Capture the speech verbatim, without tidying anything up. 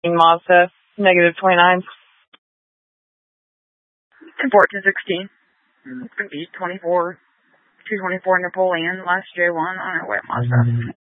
Mazda, negative twenty-nine. fourteen sixteen. It's going to be twenty-four, two twenty-four Napoleon, last J one on our white Mazda.